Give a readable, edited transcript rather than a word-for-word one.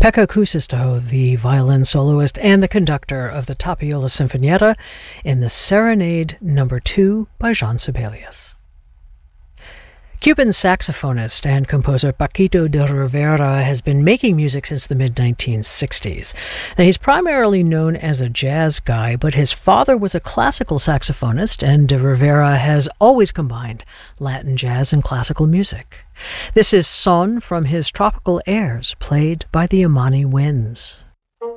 Pekka Kuusisto, the violin soloist and the conductor of the Tapiola Sinfonietta in the Serenade No. 2 by Jean Sibelius. Cuban saxophonist and composer Paquito de Rivera has been making music since the mid-1960s. Now, he's primarily known as a jazz guy, but his father was a classical saxophonist, and de Rivera has always combined Latin jazz and classical music. This is Son from his Tropical Airs, played by the Imani Winds.